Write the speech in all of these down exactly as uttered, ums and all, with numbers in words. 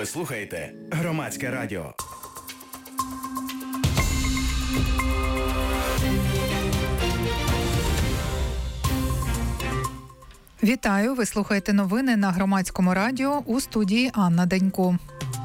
Ви слухаєте Громадське радіо. Вітаю! Ви слухаєте новини на Громадському радіо, у студії Анна Данько.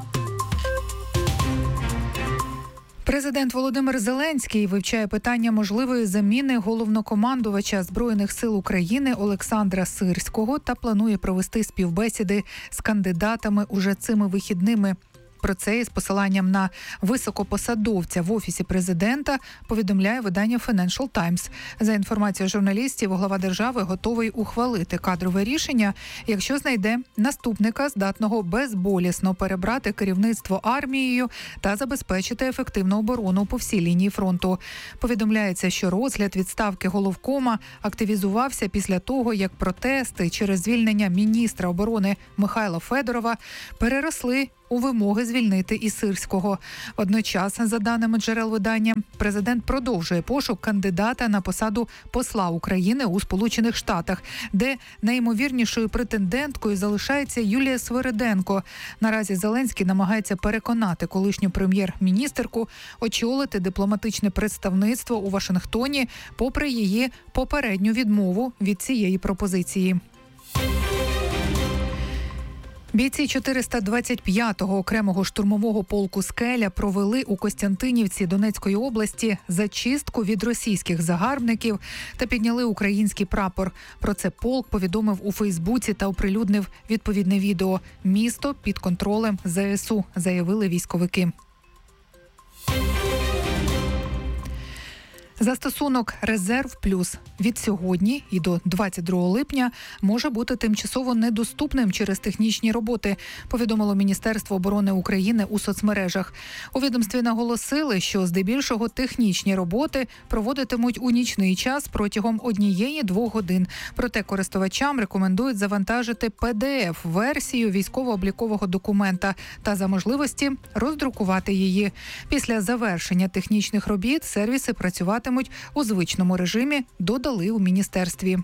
Президент Володимир Зеленський вивчає питання можливої заміни головнокомандувача Збройних сил України Олександра Сирського та планує провести співбесіди з кандидатами уже цими вихідними. Про це із посиланням на високопосадовця в Офісі президента повідомляє видання Financial Times. За інформацією журналістів, глава держави готовий ухвалити кадрове рішення, якщо знайде наступника, здатного безболісно перебрати керівництво армією та забезпечити ефективну оборону по всій лінії фронту. Повідомляється, що розгляд відставки головкома активізувався після того, як протести через звільнення міністра оборони Михайла Федорова переросли у вимоги звільнити і Сирського. Водночас, за даними джерел видання, президент продовжує пошук кандидата на посаду посла України у Сполучених Штатах, де найімовірнішою претенденткою залишається Юлія Свириденко. Наразі Зеленський намагається переконати колишню прем'єр-міністерку очолити дипломатичне представництво у Вашингтоні, попри її попередню відмову від цієї пропозиції. Бійці чотириста двадцять п'ятого окремого штурмового полку «Скеля» провели у Костянтинівці Донецької області зачистку від російських загарбників та підняли український прапор. Про це полк повідомив у Фейсбуці та оприлюднив відповідне відео. Місто під контролем зе ес у, заявили військовики. Застосунок «Резерв Плюс» від сьогодні і до двадцять другого липня може бути тимчасово недоступним через технічні роботи, повідомило Міністерство оборони України у соцмережах. У відомстві наголосили, що здебільшого технічні роботи проводитимуть у нічний час протягом однієї-двох годин. Проте користувачам рекомендують завантажити пі ді еф-версію військово-облікового документа та за можливості роздрукувати її. Після завершення технічних робіт сервіси працюватимуть у звичному режимі, додали у міністерстві.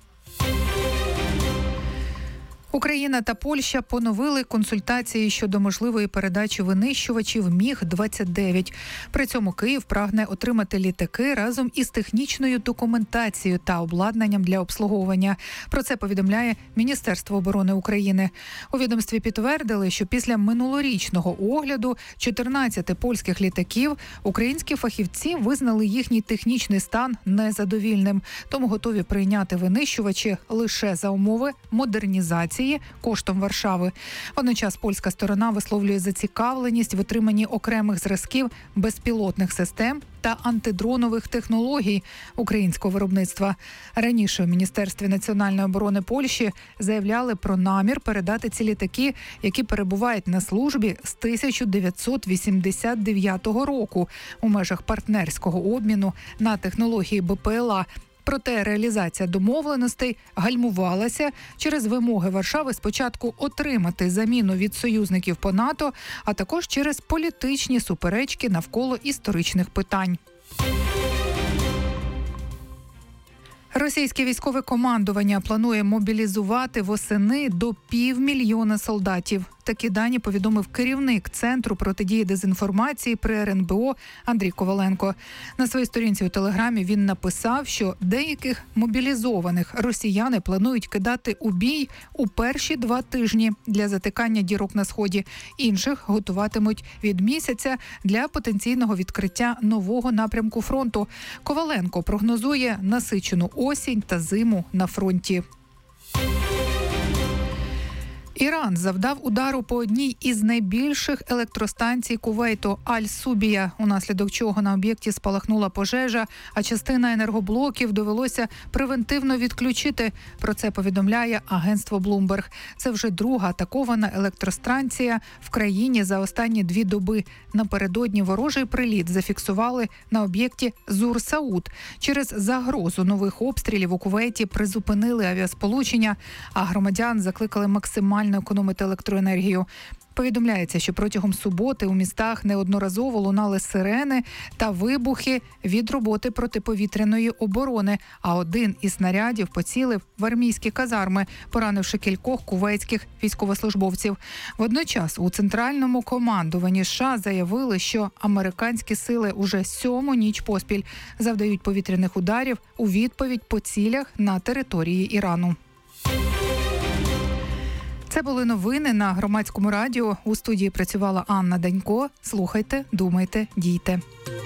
Україна та Польща поновили консультації щодо можливої передачі винищувачів міг двадцять дев'ять. При цьому Київ прагне отримати літаки разом із технічною документацією та обладнанням для обслуговування. Про це повідомляє Міністерство оборони України. У відомстві підтвердили, що після минулорічного огляду чотирнадцяти польських літаків українські фахівці визнали їхній технічний стан незадовільним, тому готові прийняти винищувачі лише за умови модернізації коштом Варшави. Водночас польська сторона висловлює зацікавленість в отриманні окремих зразків безпілотних систем та антидронових технологій українського виробництва. Раніше у Міністерстві національної оборони Польщі заявляли про намір передати ці літаки, які перебувають на службі з тисяча дев'ятсот вісімдесят дев'ятого року у межах партнерського обміну на технології бе пе ел а. Проте реалізація домовленостей гальмувалася через вимоги Варшави спочатку отримати заміну від союзників по НАТО, а також через політичні суперечки навколо історичних питань. Російське військове командування планує мобілізувати восени до півмільйона солдатів. Такі дані повідомив керівник Центру протидії дезінформації при ер ен бе о Андрій Коваленко. На своїй сторінці у Телеграмі він написав, що деяких мобілізованих росіяни планують кидати у бій у перші два тижні для затикання дірок на Сході. Інших готуватимуть від місяця для потенційного відкриття нового напрямку фронту. Коваленко прогнозує насичену осінь та зиму на фронті. Іран завдав удару по одній із найбільших електростанцій Кувейту – Аль-Субія, унаслідок чого на об'єкті спалахнула пожежа, а частина енергоблоків довелося превентивно відключити. Про це повідомляє агентство Bloomberg. Це вже друга атакована електростанція в країні за останні дві доби. Напередодні ворожий приліт зафіксували на об'єкті Зур-Сауд. Через загрозу нових обстрілів у Кувейті призупинили авіасполучення, а громадян закликали максимально максимально економити електроенергію. Повідомляється, що протягом суботи у містах неодноразово лунали сирени та вибухи від роботи протиповітряної оборони, а один із снарядів поцілив в армійські казарми, поранивши кількох кувейтських військовослужбовців. Водночас у центральному командуванні США заявили, що американські сили уже сьому ніч поспіль завдають повітряних ударів у відповідь по цілях на території Ірану. Це були новини на Громадському радіо. У студії працювала Анна Данько. Слухайте, думайте, дійте.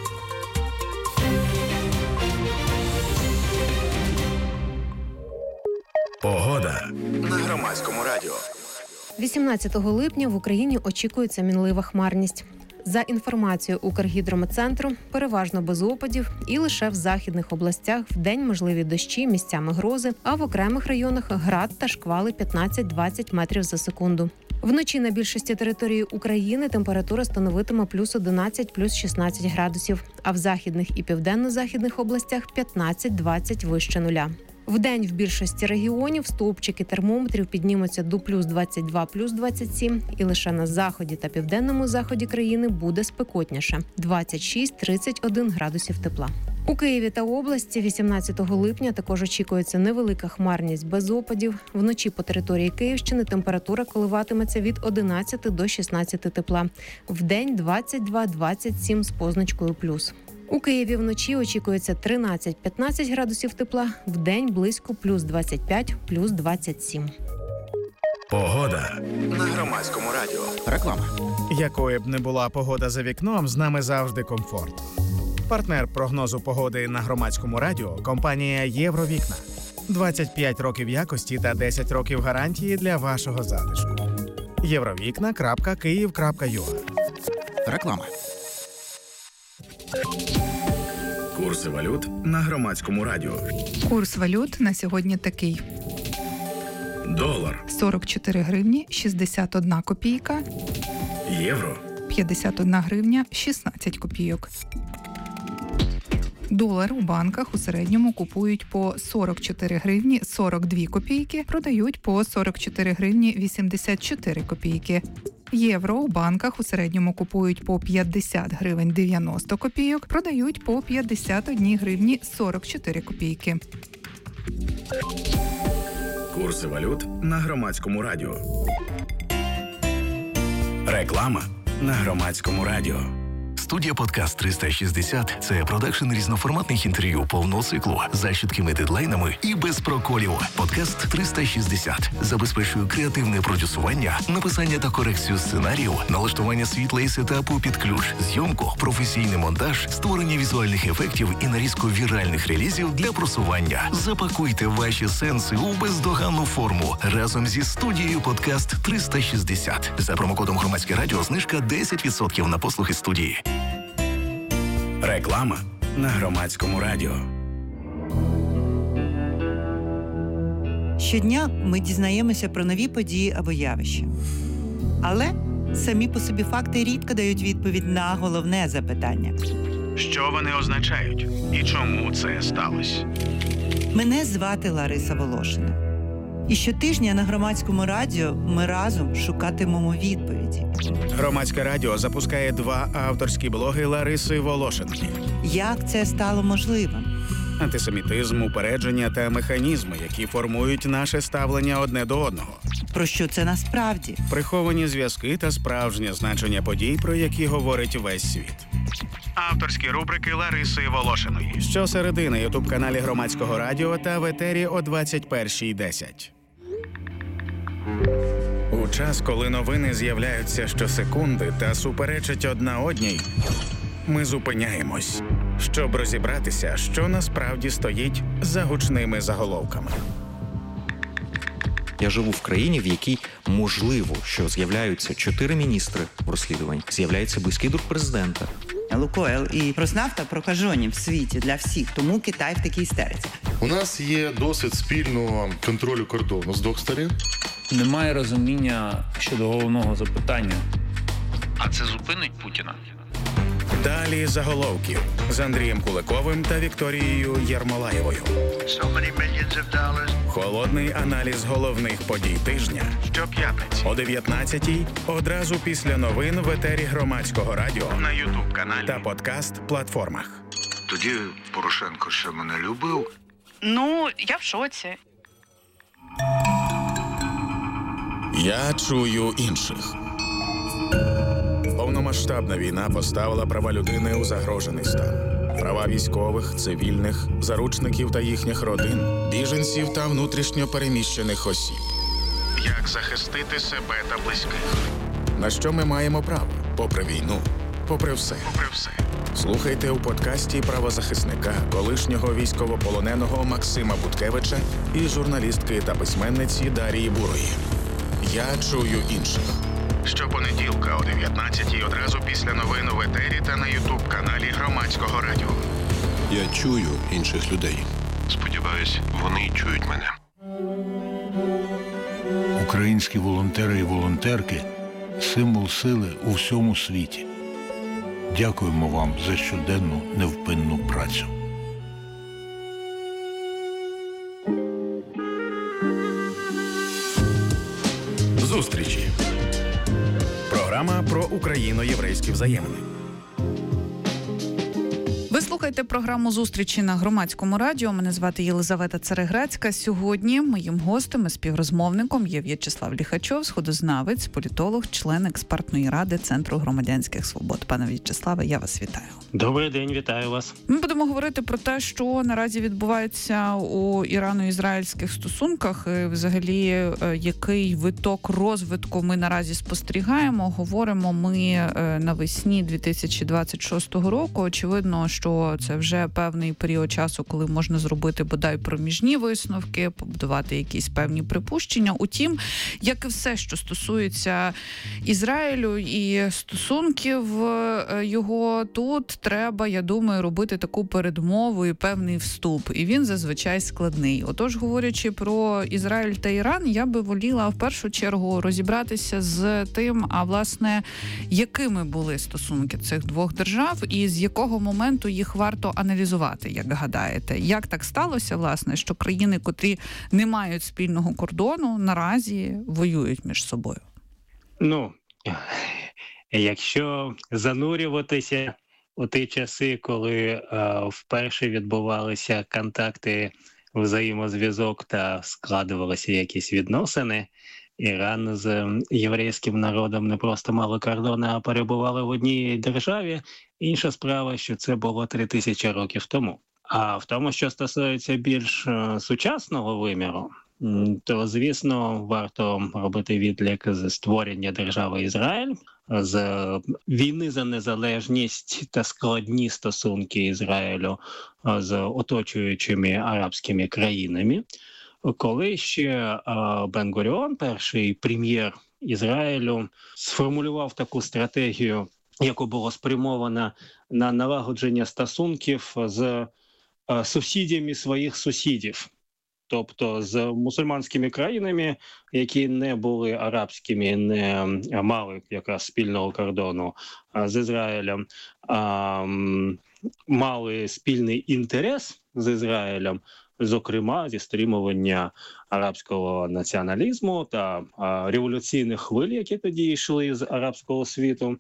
Погода на Громадському радіо. вісімнадцятого липня в Україні очікується мінлива хмарність. За інформацією Укргідрометцентру, переважно без опадів і лише в західних областях вдень можливі дощі, місцями грози, а в окремих районах град та шквали п'ятнадцять-двадцять метрів за секунду. Вночі на більшості території України температура становитиме плюс одинадцять, плюс шістнадцять градусів, а в західних і південно-західних областях п'ятнадцять-двадцять вище нуля. Вдень в більшості регіонів стовпчики термометрів піднімуться до плюс двадцять два, плюс двадцять сім, і лише на заході та південному заході країни буде спекотніше – двадцять шість - тридцять один градусів тепла. У Києві та області вісімнадцятого липня також очікується невелика хмарність без опадів. Вночі по території Київщини температура коливатиметься від одинадцяти до шістнадцяти тепла. Вдень двадцять два - двадцять сім з позначкою плюс. У Києві вночі очікується тринадцять-п'ятнадцять градусів тепла, вдень близько плюс двадцять п'ять, плюс двадцять сім. Погода на Громадському радіо. Реклама. Якою б не була погода за вікном, з нами завжди комфорт. Партнер прогнозу погоди на Громадському радіо – компанія «Євровікна». двадцять п'ять років якості та десять років гарантії для вашого затишку. євровікна крапка київ крапка ю а. Реклама. Курси валют на Громадському радіо. Курс валют на сьогодні такий. Долар. сорок чотири гривні, шістдесят одна копійка. Євро. п'ятдесят одна гривня, шістнадцять копійок. Долар у банках у середньому купують по сорок чотири гривні сорок дві копійки, продають по сорок чотири гривні вісімдесят чотири копійки. Євро у банках у середньому купують по п'ятдесят гривень дев'яносто копійок, продають по п'ятдесят одна гривні сорок чотири копійки. Курси валют на Громадському радіо. Реклама на Громадському радіо. Студія «Подкаст триста шістдесят» – це продакшн різноформатних інтерв'ю повного циклу за чіткими дедлайнами і без проколів. «Подкаст триста шістдесят» забезпечує креативне продюсування, написання та корекцію сценарію, налаштування світла і сетапу під ключ, зйомку, професійний монтаж, створення візуальних ефектів і нарізку віральних релізів для просування. Запакуйте ваші сенси у бездоганну форму разом зі студією «Подкаст триста шістдесят». За промокодом «Громадське радіо» знижка десять відсотків на послуги студії. Реклама на Громадському радіо. Щодня ми дізнаємося про нові події або явища. Але самі по собі факти рідко дають відповідь на головне запитання. Що вони означають? І чому це сталося? Мене звати Лариса Волошина. І щотижня на Громадському радіо ми разом шукатимемо відповіді. Громадське радіо запускає два авторські блоги Лариси Волошиної. Як це стало можливим? Антисемітизм, упередження та механізми, які формують наше ставлення одне до одного. Про що це насправді? Приховані зв'язки та справжнє значення подій, про які говорить весь світ. Авторські рубрики Лариси Волошиної. Щосереди на ютуб-каналі Громадського радіо та в етері о двадцять першій десять. У час, коли новини з'являються щосекунди та суперечать одна одній, ми зупиняємось, щоб розібратися, що насправді стоїть за гучними заголовками. Я живу в країні, в якій можливо, що з'являються чотири міністри в розслідуванні, з'являється близький друг президента. Лукойл і Роснафта прокажені в світі для всіх, тому Китай в такій істериці. У нас є досвід спільного контролю кордону з двох сторін. Немає розуміння щодо головного запитання. А це зупинить Путіна? Далі заголовків з Андрієм Куликовим та Вікторією Єрмолаєвою. Холодний аналіз головних подій тижня щоп'ятниці о дев'ятнадцятій одразу після новин в етері Громадського радіо на Ютуб-каналі та подкаст-платформах. Тоді Порошенко ще мене любив. Ну, я в шоці. Я чую інших. Повномасштабна війна поставила права людини у загрожений стан. Права військових, цивільних, заручників та їхніх родин, біженців та внутрішньо переміщених осіб. Як захистити себе та близьких? На що ми маємо право? Попри війну, попри все. Попри все. Слухайте у подкасті правозахисника, колишнього військовополоненого Максима Буткевича і журналістки та письменниці Дарії Бурої. Я чую інших. Щопонеділка о дев'ятнадцятій одразу після новин в етері та на Ютуб-каналі Громадського радіо. Я чую інших людей. Сподіваюсь, вони чують мене. Українські волонтери і волонтерки – символ сили у всьому світі. Дякуємо вам за щоденну невпинну працю. Зустрічі. Програма про україно-єврейські взаємини. Ви слухаєте програму «Зустрічі» на Громадському радіо. Мене звати Єлизавета Цареградська. Сьогодні моїм гостем і співрозмовником є В'ячеслав Ліхачов, сходознавець, політолог, член експертної ради Центру громадянських свобод. Пане В'ячеславе, я вас вітаю. Добрий день, вітаю вас. Ми будемо говорити про те, що наразі відбувається у ірано-ізраїльських стосунках. І взагалі, який виток розвитку ми наразі спостерігаємо. Говоримо ми навесні дві тисячі двадцять шостого року. Очевидно, що це вже певний період часу, коли можна зробити бодай проміжні висновки, побудувати якісь певні припущення. Утім, як і все, що стосується Ізраїлю і стосунків його, тут треба, я думаю, робити таку передмову і певний вступ. І він зазвичай складний. Отож, говорячи про Ізраїль та Іран, я би воліла в першу чергу розібратися з тим, а власне, якими були стосунки цих двох держав і з якого моменту їх варто аналізувати, як гадаєте? Як так сталося, власне, що країни, котрі не мають спільного кордону, наразі воюють між собою? Ну, якщо занурюватися у ті часи, коли е, вперше відбувалися контакти, взаємозв'язок та складувалися якісь відносини, Іран з єврейським народом не просто мали кордони, а перебували в одній державі. Інша справа, що це було три тисячі років тому. А в тому, що стосується більш е, сучасного виміру, то, звісно, варто робити відлік з створення держави Ізраїль, з війни за незалежність та складні стосунки Ізраїлю з оточуючими арабськими країнами. Коли ще Бен-Гуріон, перший прем'єр Ізраїлю, сформулював таку стратегію, яка була спрямована на налагодження стосунків з сусідями своїх сусідів, тобто з мусульманськими країнами, які не були арабськими, не мали якраз спільного кордону з Ізраїлем, а мали спільний інтерес з Ізраїлем, зокрема зі стримування арабського націоналізму та а, революційних хвиль, які тоді йшли з арабського світу.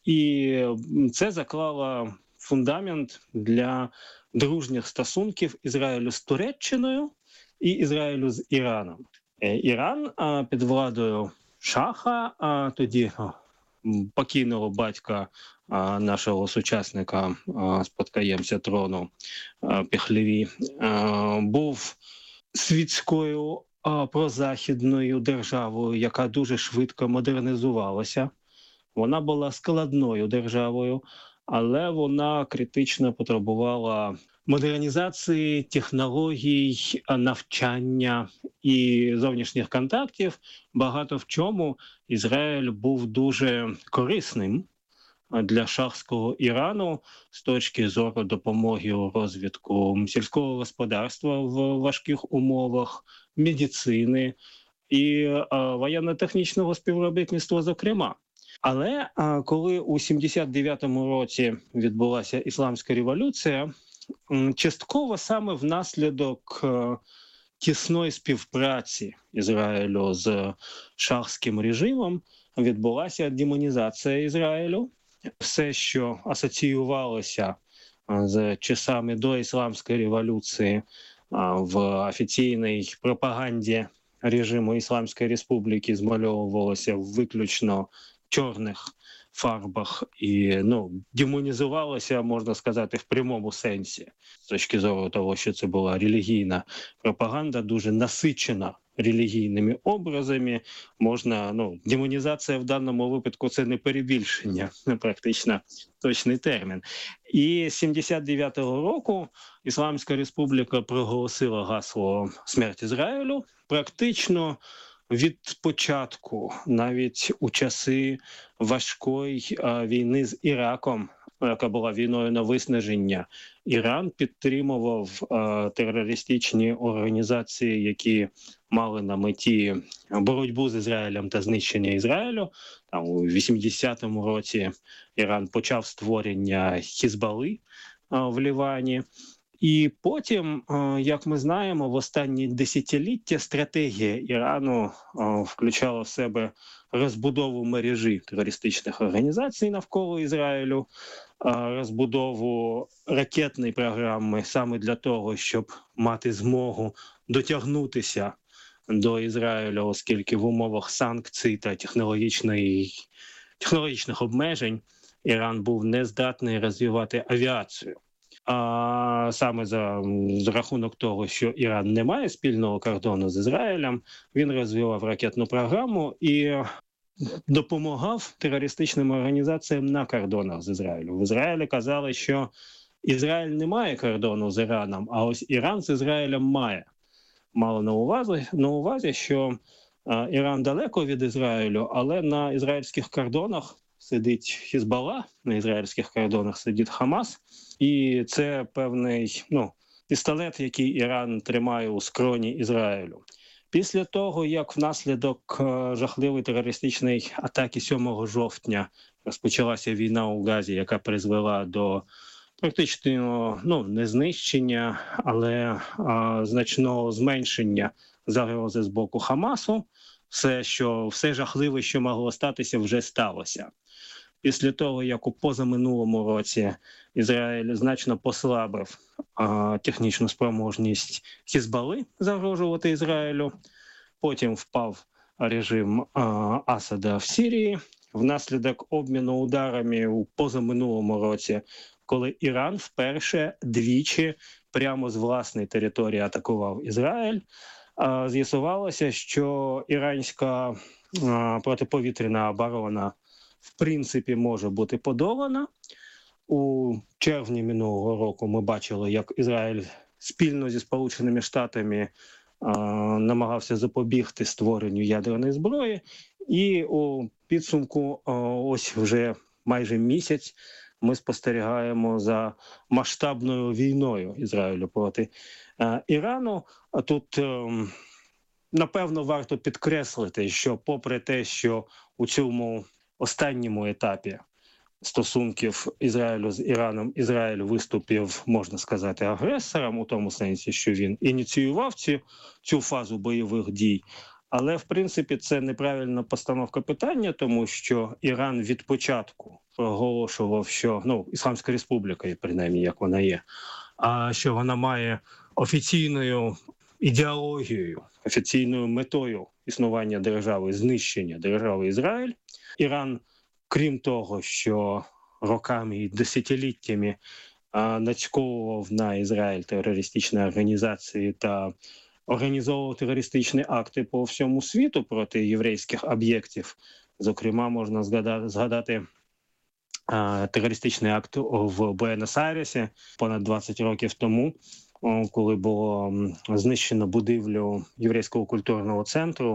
І це заклало фундамент для дружніх стосунків Ізраїлю з Туреччиною і Ізраїлю з Іраном. Іран а, під владою Шаха, а тоді а, покійного батька а, нашого сучасника, а, спадкоємця трону а, Пехлеві, а, був світською а, прозахідною державою, яка дуже швидко модернізувалася. Вона була складною державою, але вона критично потребувала модернізації, технологій, навчання і зовнішніх контактів. Багато в чому Ізраїль був дуже корисним для шахського Ірану з точки зору допомоги у розвитку сільського господарства в важких умовах, медицини і воєнно-технічного співробітництва, зокрема. Але а, коли у сімдесят дев'ятому році відбулася Ісламська революція, частково саме внаслідок а, тісної співпраці Ізраїлю з шахським режимом відбулася демонізація Ізраїлю. Все, що асоціювалося з часами до Ісламської революції в офіційній пропаганді режиму Ісламської республіки, змальовувалося виключно в чорних фарбах і ну, демонізувалося, можна сказати, в прямому сенсі. З точки зору того, що це була релігійна пропаганда, дуже насичена релігійними образами. Можна, ну, демонізація в даному випадку – це не перебільшення, не практично точний термін. І з сімдесят дев'ятого року Ісламська республіка проголосила гасло «Смерть Ізраїлю». Практично від початку, навіть у часи важкої а, війни з Іраком, яка була війною на виснаження, Іран підтримував а, терористичні організації, які мали на меті боротьбу з Ізраїлем та знищення Ізраїлю. Там, у вісімдесятому році Іран почав створення Хізбалли а, в Лівані. І потім, як ми знаємо, в останні десятиліття стратегія Ірану включала в себе розбудову мережі терористичних організацій навколо Ізраїлю, розбудову ракетної програми саме для того, щоб мати змогу дотягнутися до Ізраїлю, оскільки в умовах санкцій та технологічних обмежень Іран був не здатний розвивати авіацію. А саме за, за рахунок того, що Іран не має спільного кордону з Ізраїлем, він розвивав ракетну програму і допомагав терористичним організаціям на кордонах з Ізраїлем. В Ізраїлі казали, що Ізраїль не має кордону з Іраном, а ось Іран з Ізраїлем має. Мало на увазі, на увазі що а, Іран далеко від Ізраїлю, але на ізраїльських кордонах сидить Хізбалла, на ізраїльських кордонах сидить Хамас. І це певний ну, пістолет, який Іран тримає у скроні Ізраїлю. Після того, як внаслідок жахливої терористичної атаки сьомого жовтня розпочалася війна у Газі, яка призвела до практичного ну, не знищення, але а, значного зменшення загрози з боку Хамасу, все, що, все жахливе, що могло статися, вже сталося. Після того, як у позаминулому році Ізраїль значно послабив а, технічну спроможність Хізбалли загрожувати Ізраїлю, потім впав режим а, Асада в Сирії, внаслідок обміну ударами у позаминулому році, коли Іран вперше двічі прямо з власної території атакував Ізраїль, а, з'ясувалося, що іранська а, протиповітряна оборона в принципі, може бути подолана. У червні минулого року ми бачили, як Ізраїль спільно зі Сполученими Штатами а, намагався запобігти створенню ядерної зброї. І у підсумку а, ось вже майже місяць ми спостерігаємо за масштабною війною Ізраїлю проти а, Ірану. А тут, а, напевно, варто підкреслити, що попри те, що у цьому останньому етапі стосунків Ізраїлю з Іраном Ізраїль виступив, можна сказати, агресором, у тому сенсі, що він ініціював цю, цю фазу бойових дій. Але, в принципі, це неправильна постановка питання, тому що Іран від початку проголошував, що, ну, Ісламська республіка, принаймні, як вона є, а що вона має офіційною ідеологією, офіційною метою існування держави, знищення держави Ізраїль. Іран, крім того, що роками і десятиліттями а, нацьковував на Ізраїль терористичні організації та організовував терористичні акти по всьому світу проти єврейських об'єктів. Зокрема, можна згадати, згадати а, терористичний акт в Буенос-Айресі понад двадцять років тому, коли було знищено будівлю Єврейського культурного центру,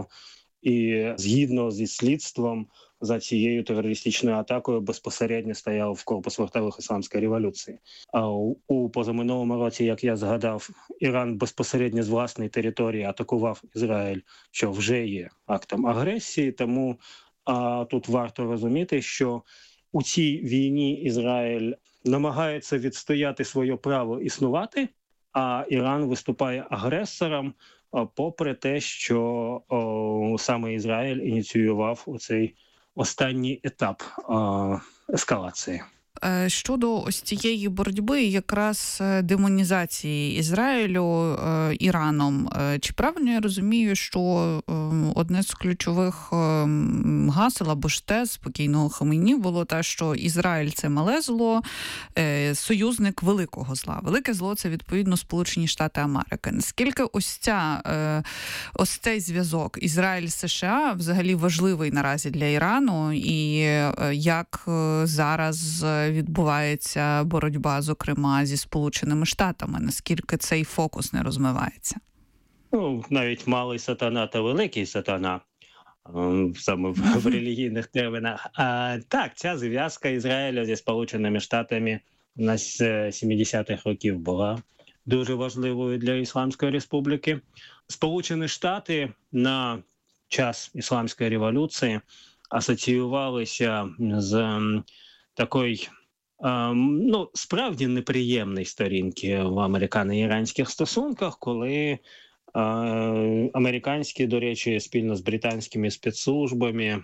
і згідно зі слідством за цією терористичною атакою безпосередньо стояв корпус вартових Ісламської революції. А у позаминулому році, як я згадав, Іран безпосередньо з власної території атакував Ізраїль, що вже є актом агресії, тому А тут варто розуміти, що у цій війні Ізраїль намагається відстояти своє право існувати, а Іран виступає агресором, попри те, що о, саме Ізраїль ініціював оцей останній етап о, ескалації. Щодо ось цієї боротьби, якраз демонізації Ізраїлю е, Іраном, е, чи правильно я розумію, що е, одне з ключових е, гасел або ж тез спокійного Хомейні було те, що Ізраїль – це мале зло, е, союзник великого зла. Велике зло – це, відповідно, Сполучені Штати Америки. Наскільки ось, ця, е, ось цей зв'язок Ізраїль-США взагалі важливий наразі для Ірану, і е, як е, зараз відбувається боротьба, зокрема, зі Сполученими Штатами? Наскільки цей фокус не розмивається? Ну, навіть малий сатана та великий сатана, саме в, в релігійних термінах. А, так, ця зв'язка Ізраїля зі Сполученими Штатами на сімдесятих років була дуже важливою для Ісламської Республіки. Сполучені Штати на час Ісламської революції асоціювалися з такою, ну, справді неприємної сторінки в американо-іранських стосунках, коли американські, до речі, спільно з британськими спецслужбами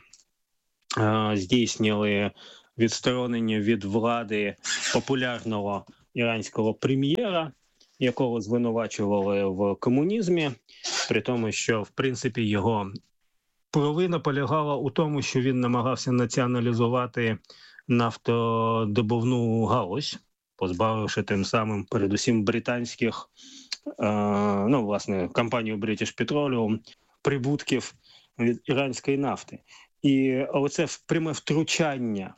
здійснили відсторонення від влади популярного іранського прем'єра, якого звинувачували в комунізмі, при тому, що, в принципі, його провина полягала у тому, що він намагався націоналізувати нафтодобувну галузь, позбавивши тим самим передусім британських, е, ну, власне, компанію British Petroleum прибутків від іранської нафти. І оце пряме втручання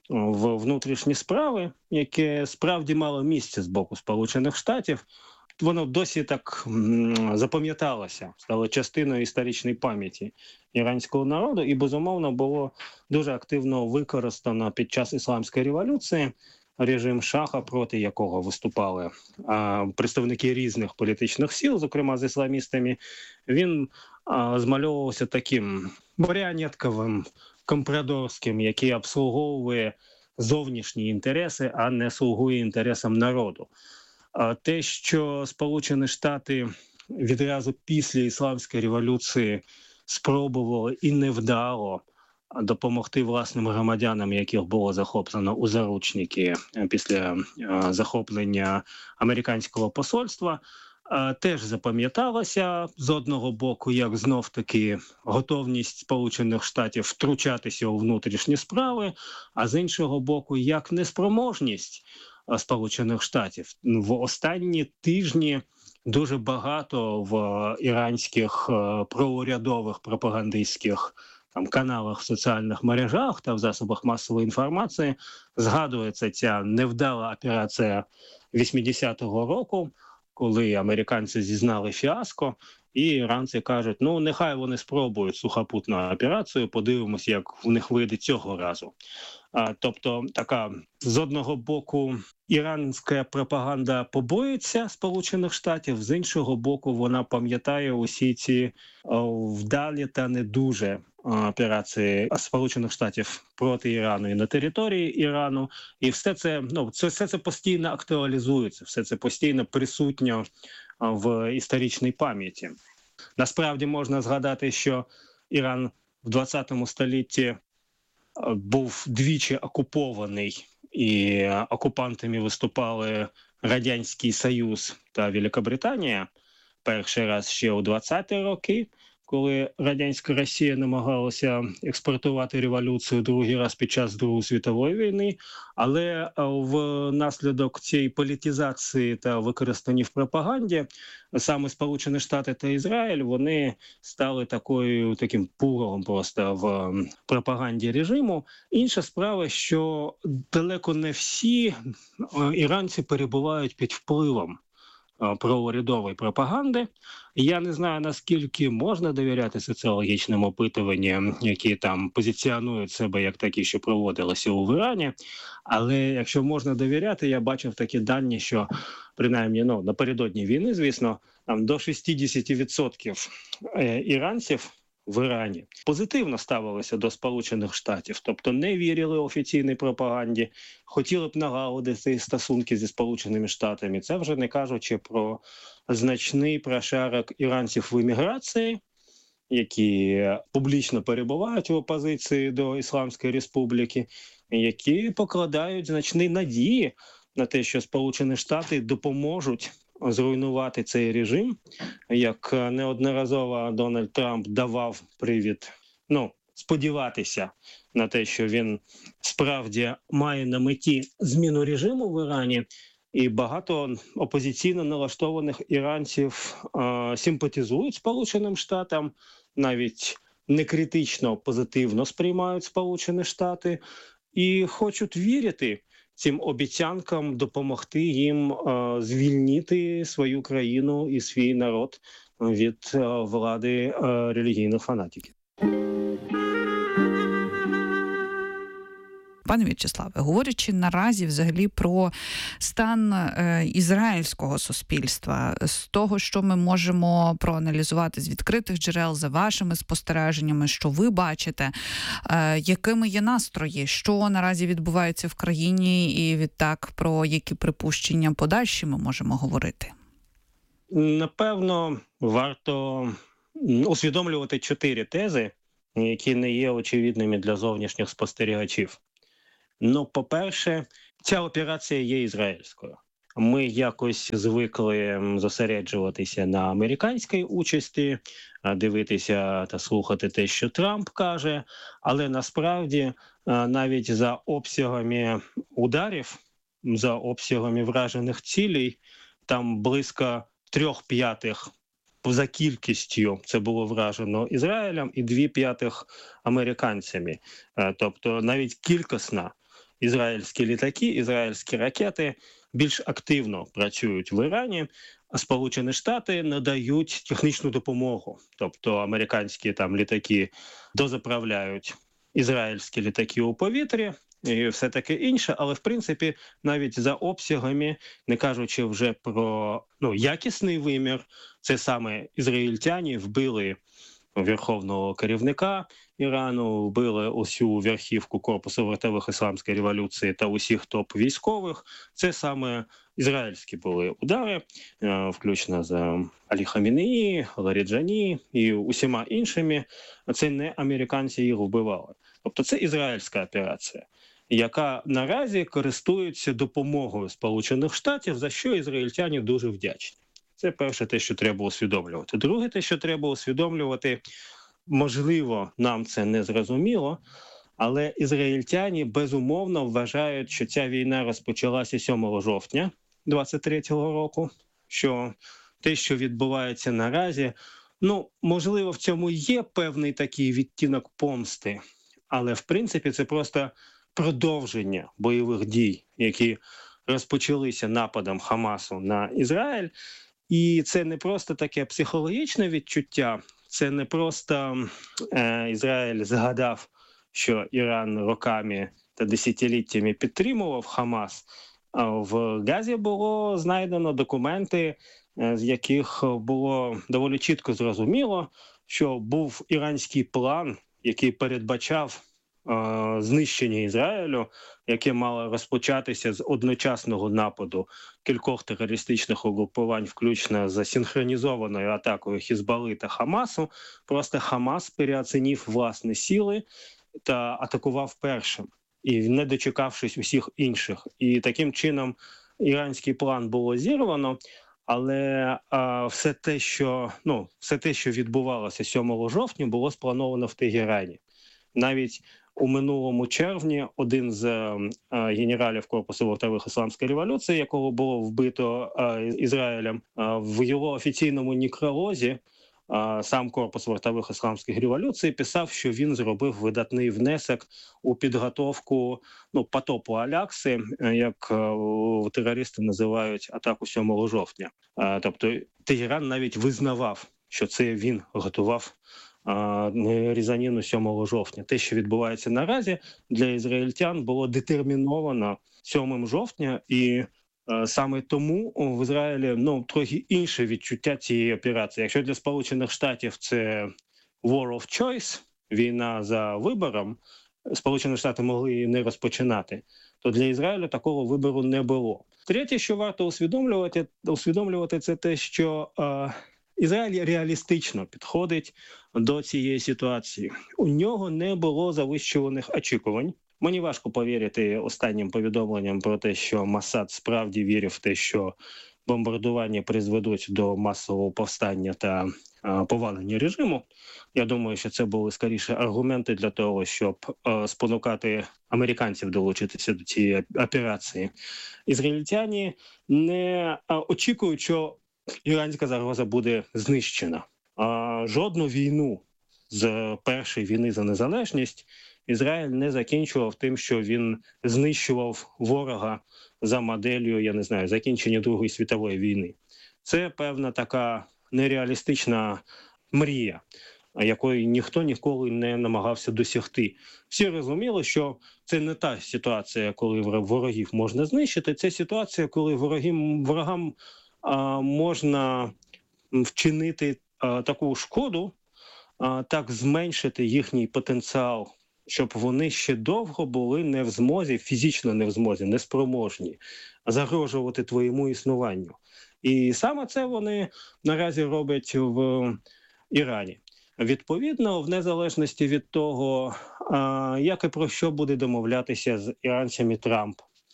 в внутрішні справи, яке справді мало місце з боку Сполучених Штатів, воно досі так м, запам'яталося, стало частиною історичної пам'яті іранського народу і, безумовно, було дуже активно використано під час Ісламської революції. Режим Шаха, проти якого виступали а, представники різних політичних сил, зокрема з ісламістами, він а, змальовувався таким маріонетковим, компрадорським, який обслуговує зовнішні інтереси, а не слугує інтересам народу. А те, що Сполучені Штати відразу після Ісламської революції спробували і невдало допомогти власним громадянам, яких було захоплено у заручники після захоплення американського посольства, теж запам'яталося з одного боку, як знов-таки готовність Сполучених Штатів втручатися у внутрішні справи, а з іншого боку, як неспроможність Сполучених Штатів. В останні тижні дуже багато в іранських проурядових пропагандистських там каналах в соціальних мережах та в засобах масової інформації згадується ця невдала операція вісімдесятого року, коли американці зізнали фіаско, і іранці кажуть, ну нехай вони спробують сухопутну операцію, подивимось, як в них вийде цього разу. А, тобто така, з одного боку, іранська пропаганда побоїться Сполучених Штатів, з іншого боку, вона пам'ятає усі ці о, вдалі та не дуже операції Сполучених Штатів проти Ірану і на території Ірану. І все це, ну, це, все це постійно актуалізується, все це постійно присутньо в історичній пам'яті. Насправді можна згадати, що Іран в двадцятому столітті був двічі окупований, і окупантами виступали Радянський Союз та Великобританія. Перший раз ще у двадцяті роки, коли радянська Росія намагалася експортувати революцію, другий раз під час Другої світової війни, але внаслідок цієї політизації та використання в пропаганді саме Сполучені Штати та Ізраїль, вони стали такою, таким пуром просто в пропаганді режиму. Інша справа, що далеко не всі іранці перебувають під впливом проурядової пропаганди. Я не знаю, наскільки можна довіряти соціологічним опитуванням, які там позиціонують себе як такі, що проводилися у Ірані, але якщо можна довіряти, я бачив такі дані, що принаймні, ну, напередодні війни, звісно, там до шістдесят відсотків іранців в Ірані позитивно ставилися до Сполучених Штатів, тобто не вірили офіційній пропаганді, хотіли б налагодити стосунки зі Сполученими Штатами. Це вже не кажучи про значний прошарок іранців в еміграції, які публічно перебувають в опозиції до Ісламської Республіки, які покладають значні надії на те, що Сполучені Штати допоможуть зруйнувати цей режим, як неодноразово Дональд Трамп давав привід, ну, сподіватися на те, що він справді має на меті зміну режиму в Ірані. І багато опозиційно налаштованих іранців е, симпатизують Сполученим Штатам, навіть не критично позитивно сприймають Сполучені Штати і хочуть вірити цим обіцянкам допомогти їм е, звільнити свою країну і свій народ від е, влади е, релігійних фанатиків. Пане В'ячеславе, говорячи наразі взагалі про стан е, ізраїльського суспільства, з того, що ми можемо проаналізувати з відкритих джерел, за вашими спостереженнями, що ви бачите, е, якими є настрої, що наразі відбувається в країні, і відтак про які припущення подальші ми можемо говорити? Напевно, варто усвідомлювати чотири тези, які не є очевидними для зовнішніх спостерігачів. Ну, по-перше, ця операція є ізраїльською. Ми якось звикли зосереджуватися на американській участі, дивитися та слухати те, що Трамп каже, але насправді навіть за обсягами ударів, за обсягами вражених цілей, там близько трьох п'ятих за кількістю це було вражено Ізраїлем і дві п'ятих американцями. Тобто навіть кількісно ізраїльські літаки, ізраїльські ракети більш активно працюють в Ірані, а Сполучені Штати надають технічну допомогу. Тобто американські там літаки дозаправляють ізраїльські літаки у повітрі і все таке інше, але в принципі навіть за обсягами, не кажучи вже про ну, якісний вимір, це саме ізраїльтяни вбили верховного керівника Ірану, вбили усю верхівку корпусу вартових ісламської революції та усіх топ-військових. Це саме ізраїльські були удари, включно з Алі Хамінеї, Ларіджані і усіма іншими. Це не американці їх вбивали. Тобто це ізраїльська операція, яка наразі користується допомогою Сполучених Штатів, за що ізраїльтяни дуже вдячні. Це перше те, що треба усвідомлювати. Друге те, що треба усвідомлювати, можливо, нам це не зрозуміло, але ізраїльтяни безумовно вважають, що ця війна розпочалася сьомого жовтня двадцять третього року, що те, що відбувається наразі, ну, можливо, в цьому є певний такий відтінок помсти, але, в принципі, це просто продовження бойових дій, які розпочалися нападом Хамасу на Ізраїль. І це не просто таке психологічне відчуття, це не просто е, Ізраїль згадав, що Іран роками та десятиліттями підтримував Хамас. А в Газі було знайдено документи, е, з яких було доволі чітко зрозуміло, що був іранський план, який передбачав знищення Ізраїлю, яке мало розпочатися з одночасного нападу кількох терористичних угрупувань, включно з синхронізованою атакою Хізбалли та Хамасу. Просто Хамас переоцінив власні сили та атакував першим, і не дочекавшись усіх інших. І таким чином іранський план було зірвано, але а, все те, що, ну, все те, що відбувалося сьомого жовтня, було сплановано в Тегерані. Навіть у минулому червні один з е, генералів корпусу вартових ісламської революції, якого було вбито е, Ізраїлем, е, в його офіційному некролозі е, сам корпус вартових ісламських революцій писав, що він зробив видатний внесок у підготовку ну, потопу Алякси, е, як е, терористи називають атаку сьомого жовтня. Е, тобто Тегеран навіть визнавав, що це він готував різаніну сьомого жовтня. Те, що відбувається наразі, для ізраїльтян було детерміновано сьомого жовтня, і е, саме тому в Ізраїлі ну, трохи інше відчуття цієї операції. Якщо для Сполучених Штатів це war of choice, війна за вибором, Сполучені Штати могли її не розпочинати, то для Ізраїлю такого вибору не було. Третє, що варто усвідомлювати, усвідомлювати це те, що е, Ізраїль реалістично підходить до цієї ситуації. У нього не було завищуваних очікувань. Мені важко повірити останнім повідомленням про те, що Масад справді вірив в те, що бомбардування призведуть до масового повстання та а, повалення режиму. Я думаю, що це були скоріше аргументи для того, щоб а, спонукати американців долучитися до цієї операції. Ізраїльтяни не а, очікують, що іранська загроза буде знищена. А, жодну війну з першої війни за незалежність Ізраїль не закінчував тим, що він знищував ворога за моделлю, я не знаю, закінчення Другої світової війни. Це певна така нереалістична мрія, якої ніхто ніколи не намагався досягти. Всі розуміли, що це не та ситуація, коли ворогів можна знищити, це ситуація, коли ворогам, ворогам а, можна вчинити а, таку шкоду, а, так зменшити їхній потенціал, щоб вони ще довго були не в змозі, фізично не в змозі, неспроможні загрожувати твоєму існуванню. І саме це вони наразі роблять в Ірані. Відповідно, в незалежності від того, як і про що буде домовлятися з іранцями Трамп,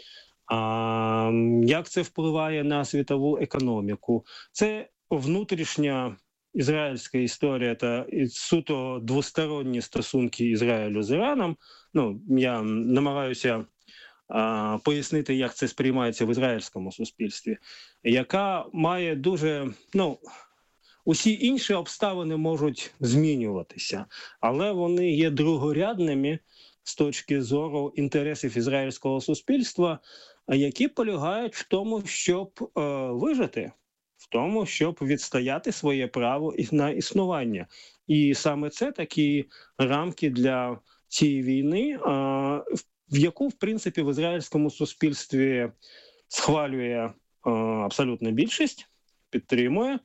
як це впливає на світову економіку, це внутрішня ізраїльська історія та суто двосторонні стосунки Ізраїлю з Іраном. Ну, я намагаюся а, пояснити, як це сприймається в ізраїльському суспільстві, яка має дуже, ну, усі інші обставини можуть змінюватися, але вони є другорядними з точки зору інтересів ізраїльського суспільства, які полягають в тому, щоб е, вижити, в тому, щоб відстояти своє право на існування. І саме це такі рамки для цієї війни, в яку, в принципі, в ізраїльському суспільстві схвалює абсолютна більшість, підтримує.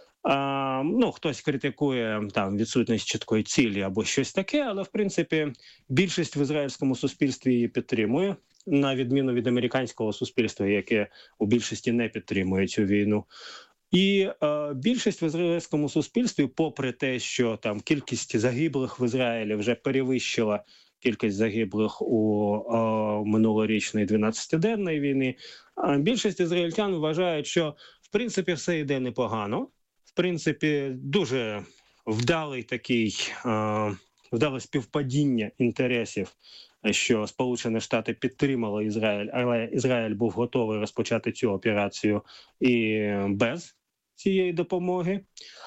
Ну, хтось критикує там відсутність чіткої цілі або щось таке, але, в принципі, більшість в ізраїльському суспільстві її підтримує, на відміну від американського суспільства, яке у більшості не підтримує цю війну. І е, більшість в ізраїльському суспільстві, попри те, що там кількість загиблих в Ізраїлі вже перевищила кількість загиблих у е, минулорічної дванадцятиденної війни, е, більшість ізраїльтян вважають, що в принципі все йде непогано, в принципі дуже вдалий такий, е, вдале співпадіння інтересів, що Сполучені Штати підтримали Ізраїль, але Ізраїль був готовий розпочати цю операцію і без цієї допомоги.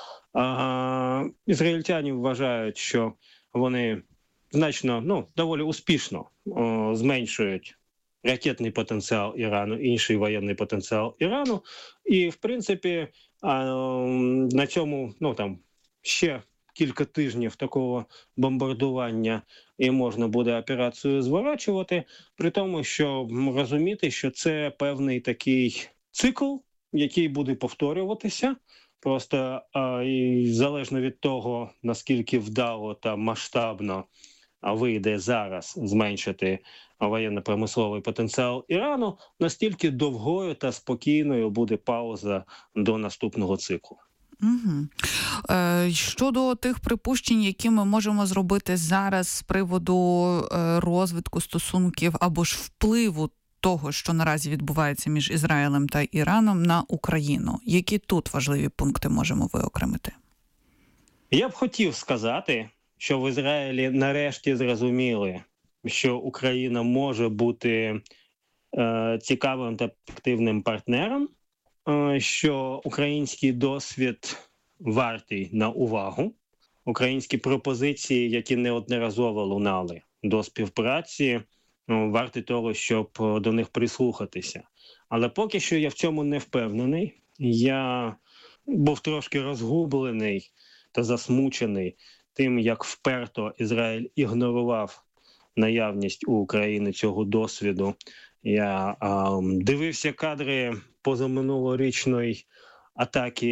А, ізраїльтяни вважають, що вони значно, ну, доволі успішно о, зменшують ракетний потенціал Ірану, інший воєнний потенціал Ірану. І, в принципі, а, на цьому, ну, там, ще кілька тижнів такого бомбардування і можна буде операцію зворачувати, при тому, що розуміти, що це певний такий цикл, який буде повторюватися, просто а, і залежно від того, наскільки вдало та масштабно вийде зараз зменшити воєнно-промисловий потенціал Ірану, настільки довгою та спокійною буде пауза до наступного циклу. Угу. Е, щодо тих припущень, які ми можемо зробити зараз з приводу е, розвитку стосунків або ж впливу того, що наразі відбувається між Ізраїлем та Іраном на Україну, які тут важливі пункти можемо виокремити? Я б хотів сказати, що в Ізраїлі нарешті зрозуміли, що Україна може бути е, цікавим та активним партнером, що український досвід вартий на увагу, українські пропозиції, які неодноразово лунали до співпраці, варті того, щоб до них прислухатися. Але поки що я в цьому не впевнений. Я був трошки розгублений та засмучений тим, як вперто Ізраїль ігнорував наявність у України цього досвіду. Я а, дивився кадри позаминулорічної атаки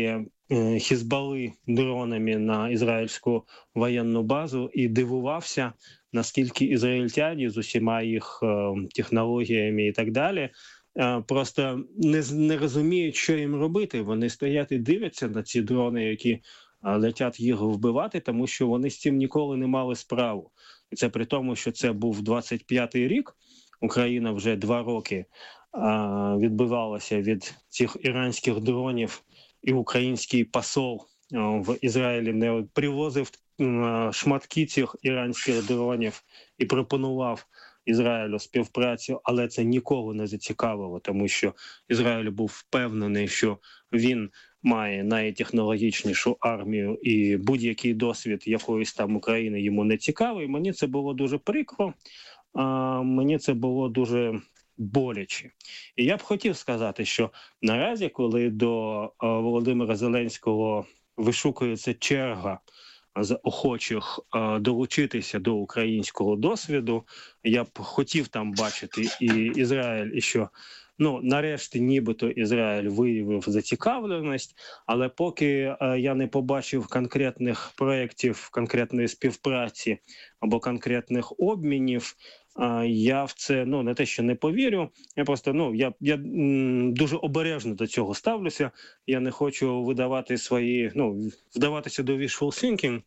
Хізбалли дронами на ізраїльську воєнну базу і дивувався, наскільки ізраїльтяні з усіма їх технологіями і так далі просто не, не розуміють, що їм робити. Вони стоять і дивляться на ці дрони, які летять їх вбивати, тому що вони з цим ніколи не мали справу. І це при тому, що це був двадцять п'ятий рік, Україна вже два роки а, відбивалася від цих іранських дронів, і український посол а, в Ізраїлі не привозив а, шматки цих іранських дронів і пропонував Ізраїлю співпрацю, але це нікого не зацікавило, тому що Ізраїль був впевнений, що він має найтехнологічнішу армію і будь-який досвід якоїсь там України йому не цікавий. Мені це було дуже прикро, а мені це було дуже боляче. І я б хотів сказати, що наразі, коли до Володимира Зеленського вишукується черга з охочих е, долучитися до українського досвіду, я б хотів там бачити і Ізраїль, і що, ну, нарешті нібито Ізраїль виявив зацікавленість, але поки е, я не побачив конкретних проєктів, конкретної співпраці або конкретних обмінів, е, я в це, ну, не те, що не повірю, я просто, ну, я, я м, дуже обережно до цього ставлюся, я не хочу видавати свої, ну, вдаватися до wishful thinking,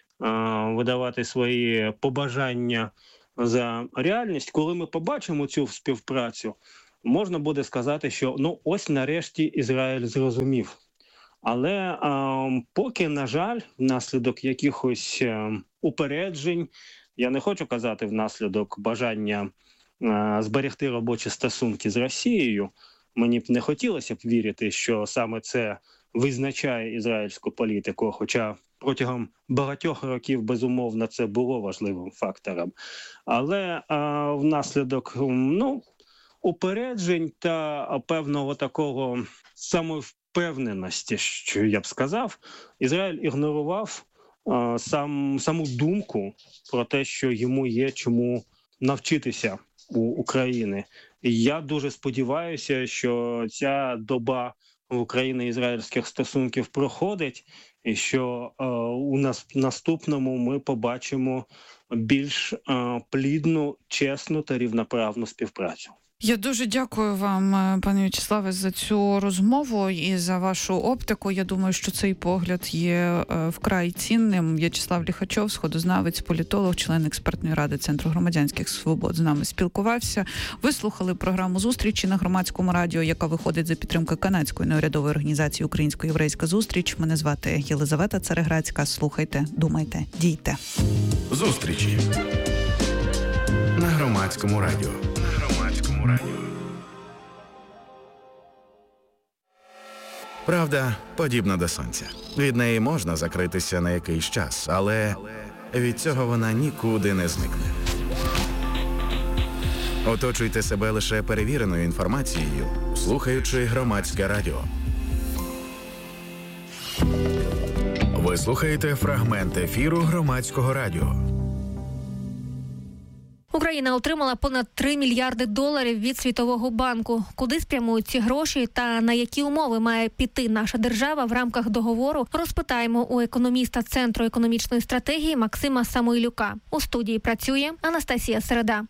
е, видавати свої побажання за реальність. Коли ми побачимо цю співпрацю, можна буде сказати, що, ну, ось нарешті Ізраїль зрозумів. Але е, поки, на жаль, внаслідок якихось е, упереджень, я не хочу казати внаслідок бажання е, зберегти робочі стосунки з Росією, мені б не хотілося б вірити, що саме це визначає ізраїльську політику, хоча протягом багатьох років, безумовно, це було важливим фактором. Але е, внаслідок, ну, упереджень та певного такого самовпевненості, що я б сказав, Ізраїль ігнорував а, сам, саму думку про те, що йому є чому навчитися у України. І я дуже сподіваюся, що ця доба в Україно-ізраїльських стосунків проходить, і що а, у нас наступному ми побачимо більш а, плідну, чесну та рівноправну співпрацю. Я дуже дякую вам, пане В'ячеславе, за цю розмову і за вашу оптику. Я думаю, що цей погляд є вкрай цінним. В'ячеслав Ліхачов, сходознавець, політолог, член експертної ради Центру громадянських свобод, з нами спілкувався. Ви слухали програму «Зустрічі» на Громадському радіо, яка виходить за підтримки канадської неурядової організації «Українсько-єврейська зустріч». Мене звати Єлизавета Цареградська. Слухайте, думайте, дійте. «Зустрічі» на Громадському радіо. Правда подібна до сонця. Від неї можна закритися на якийсь час, але від цього вона нікуди не зникне. Оточуйте себе лише перевіреною інформацією, слухаючи Громадське радіо. Ви слухаєте фрагмент ефіру Громадського радіо. Україна отримала понад три мільярди доларів від Світового банку. Куди спрямують ці гроші та на які умови має піти наша держава в рамках договору, розпитаємо у економіста Центру економічної стратегії Максима Самойлюка. У студії працює Анастасія Середа.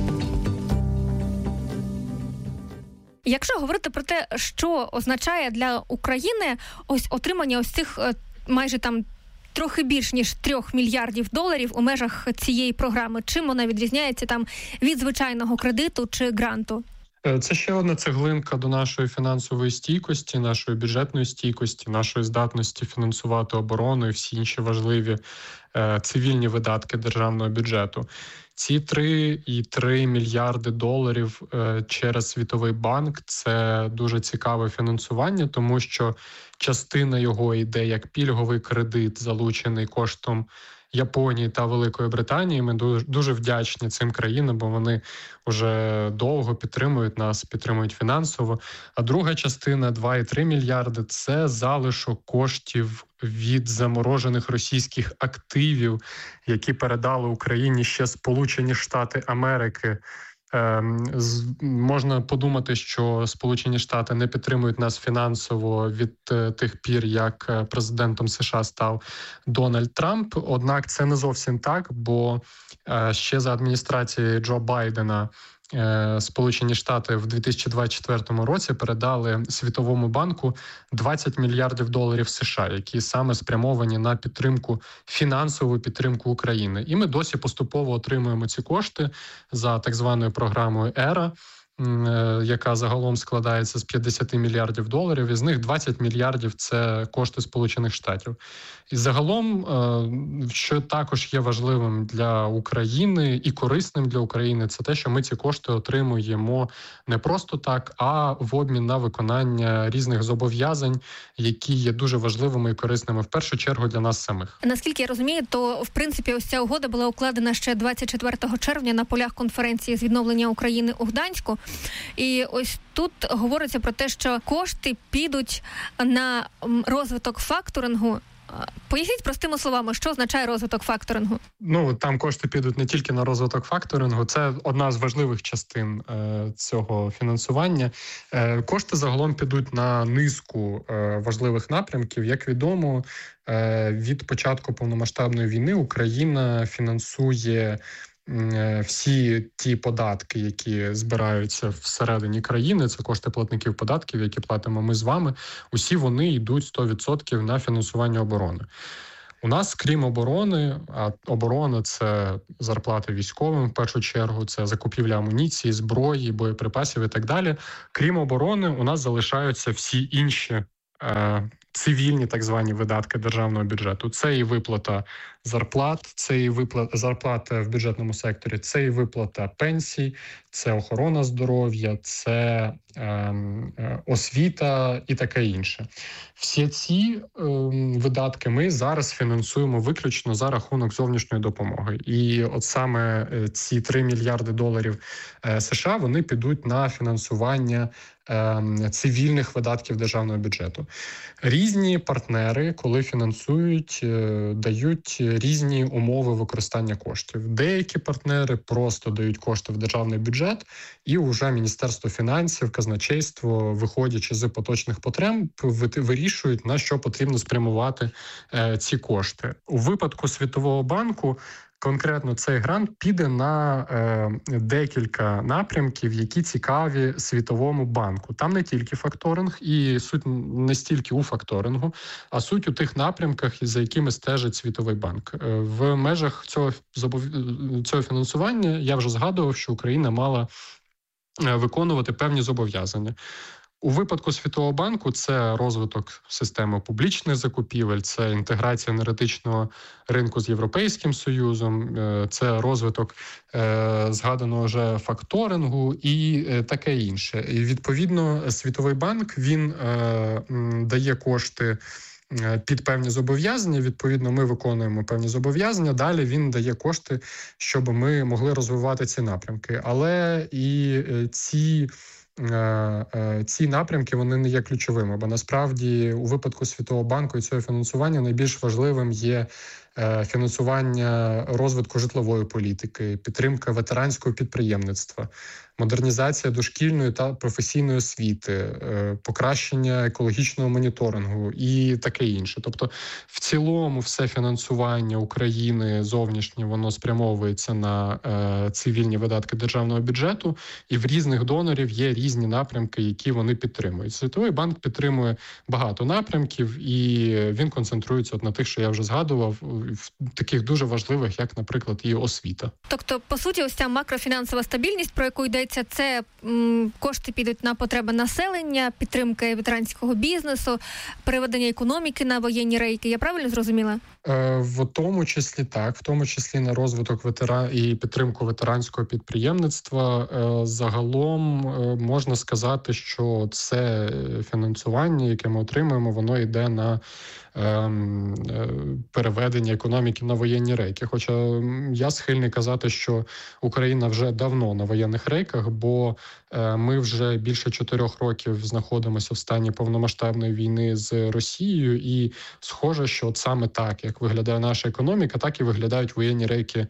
Якщо говорити про те, що означає для України ось отримання ось цих майже там трохи більш ніж трьох мільярдів доларів у межах цієї програми. Чим вона відрізняється там від звичайного кредиту чи гранту? Це ще одна цеглинка до нашої фінансової стійкості, нашої бюджетної стійкості, нашої здатності фінансувати оборону і всі інші важливі е, цивільні видатки державного бюджету. Ці три і три мільярди доларів е, через Світовий банк – це дуже цікаве фінансування, тому що частина його йде як пільговий кредит, залучений коштом Японії та Великої Британії. Ми дуже, дуже вдячні цим країнам, бо вони вже довго підтримують нас, підтримують фінансово. А друга частина, два і три мільярди – це залишок коштів від заморожених російських активів, які передали Україні ще Сполучені Штати Америки Можна подумати, що Сполучені Штати не підтримують нас фінансово від тих пір, як президентом США став Дональд Трамп. Однак це не зовсім так, бо ще за адміністрації Джо Байдена Сполучені Штати в дві тисячі двадцять четвертому році передали Світовому банку двадцять мільярдів доларів США, які саме спрямовані на підтримку, фінансову підтримку України. І ми досі поступово отримуємо ці кошти за так званою програмою «Ера», яка загалом складається з п'ятдесят мільярдів доларів, із них двадцять мільярдів – це кошти Сполучених Штатів. І загалом, що також є важливим для України і корисним для України, це те, що ми ці кошти отримуємо не просто так, а в обмін на виконання різних зобов'язань, які є дуже важливими і корисними, в першу чергу, для нас самих. Наскільки я розумію, то, в принципі, ось ця угода була укладена ще двадцять четвертого червня на полях конференції з відновлення України у Гданську. І ось тут говориться про те, що кошти підуть на розвиток факторингу. Поясніть простими словами, що означає розвиток факторингу? Ну, там кошти підуть не тільки на розвиток факторингу, це одна з важливих частин е, цього фінансування. Е, кошти загалом підуть на низку е, важливих напрямків. Як відомо, е, від початку повномасштабної війни Україна фінансує всі ті податки, які збираються всередині країни, це кошти платників податків, які платимо ми з вами, усі вони йдуть сто відсотків на фінансування оборони. У нас, крім оборони, а оборона – це зарплати військовим в першу чергу, це закупівля амуніції, зброї, боєприпасів і так далі. Крім оборони, у нас залишаються всі інші е, цивільні так звані видатки державного бюджету. Це і виплата зарплат, це і виплата зарплат в бюджетному секторі, це і виплата пенсій, це охорона здоров'я, це е, освіта і таке інше. Всі ці е, видатки ми зараз фінансуємо виключно за рахунок зовнішньої допомоги. І от саме ці три мільярди доларів США, вони підуть на фінансування е, цивільних видатків державного бюджету. Різні партнери, коли фінансують, е, дають різні умови використання коштів. Деякі партнери просто дають кошти в державний бюджет, і вже Міністерство фінансів, казначейство, виходячи з поточних потреб, вирішують, на що потрібно спрямувати е, ці кошти. У випадку Світового банку конкретно цей грант піде на е, декілька напрямків, які цікаві Світовому банку. Там не тільки факторинг, і суть не стільки у факторингу, а суть у тих напрямках, за якими стежить Світовий банк. Е, в межах цього, цього фінансування я вже згадував, що Україна мала виконувати певні зобов'язання. У випадку Світового банку це розвиток системи публічних закупівель, це інтеграція енергетичного ринку з Європейським Союзом, це розвиток е, згаданого вже факторингу і е, таке інше. І відповідно Світовий банк, він е, дає кошти під певні зобов'язання, відповідно, ми виконуємо певні зобов'язання, далі він дає кошти, щоб ми могли розвивати ці напрямки. Але і ці Ці напрямки, вони не є ключовими, бо насправді у випадку Світового банку і цього фінансування найбільш важливим є фінансування розвитку житлової політики, підтримка ветеранського підприємництва, модернізація дошкільної та професійної освіти, покращення екологічного моніторингу і таке інше. Тобто в цілому все фінансування України зовнішнє, воно спрямовується на цивільні видатки державного бюджету, і в різних донорів є різні напрямки, які вони підтримують. Світовий банк підтримує багато напрямків, і він концентрується от на тих, що я вже згадував, в таких дуже важливих, як, наприклад, і освіта. Тобто, по суті, ось ця макрофінансова стабільність, про яку йдеться, це м, кошти підуть на потреби населення, підтримки ветеранського бізнесу, переведення економіки на воєнні рейки. Я правильно зрозуміла? Е, в тому числі так, в тому числі на розвиток ветера і підтримку ветеранського підприємництва. Е, загалом е, можна сказати, що це фінансування, яке ми отримуємо, воно йде на переведення економіки на воєнні рейки. Хоча я схильний казати, що Україна вже давно на воєнних рейках, бо ми вже більше чотирьох років знаходимося в стані повномасштабної війни з Росією, і схоже, що от саме так, як виглядає наша економіка, так і виглядають воєнні рейки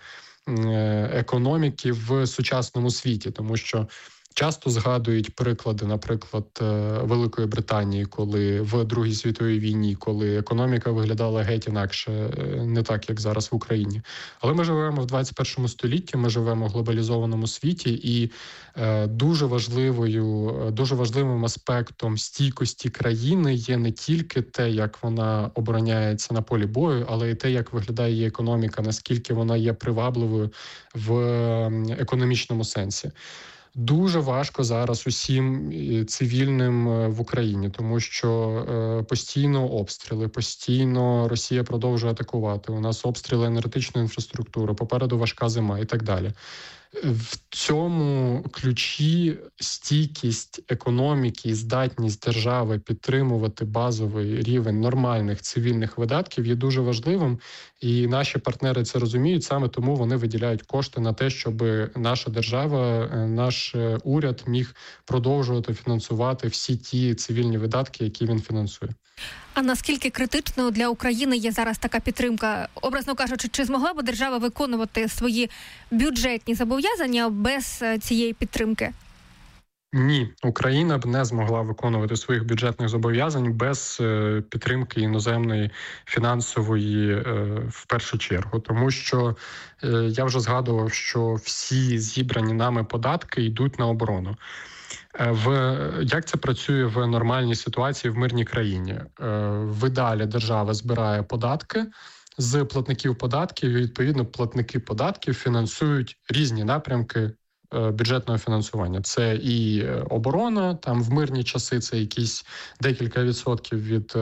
економіки в сучасному світі, тому що часто згадують приклади, наприклад, Великої Британії, коли в Другій світовій війні, коли економіка виглядала геть інакше, не так, як зараз в Україні. Але ми живемо в двадцять першому столітті, ми живемо в глобалізованому світі, і дуже важливою, дуже важливим аспектом стійкості країни є не тільки те, як вона обороняється на полі бою, але й те, як виглядає її економіка, наскільки вона є привабливою в економічному сенсі. Дуже важко зараз усім цивільним в Україні, тому що постійно обстріли, постійно Росія продовжує атакувати. У нас обстріли енергетичної інфраструктури, попереду важка зима і так далі. В цьому ключі стійкість економіки і здатність держави підтримувати базовий рівень нормальних цивільних видатків є дуже важливим, і наші партнери це розуміють, саме тому вони виділяють кошти на те, щоб наша держава, наш уряд міг продовжувати фінансувати всі ті цивільні видатки, які він фінансує. А наскільки критичною для України є зараз така підтримка? Образно кажучи, чи змогла б держава виконувати свої бюджетні зобов'язання без цієї підтримки? Ні, Україна б не змогла виконувати своїх бюджетних зобов'язань без підтримки іноземної фінансової в першу чергу. Тому що я вже згадував, що всі зібрані нами податки йдуть на оборону. В як це працює в нормальній ситуації в мирній країні? В ідеалі держава збирає податки з платників податків, і відповідно платники податків фінансують різні напрямки бюджетного фінансування. Це і оборона, там в мирні часи це якісь декілька відсотків від